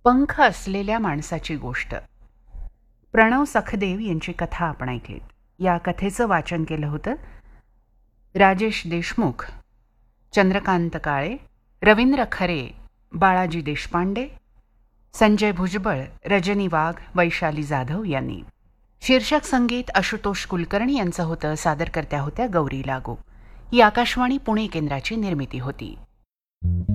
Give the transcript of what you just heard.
पंख असलेल्या माणसाची गोष्ट. प्रणव सखदेव यांची कथा आपण ऐकलीत. या कथेचं वाचन केलं होतं राजेश देशमुख, चंद्रकांत काळे, रवींद्र खरे, बाळाजी देशपांडे, संजय भुजबळ, रजनी वाघ, वैशाली जाधव यांनी. शीर्षक संगीत आशुतोष कुलकर्णी यांचं होतं. सादरकर्त्या होत्या गौरी लागू. ही आकाशवाणी पुणे केंद्राची निर्मिती होती.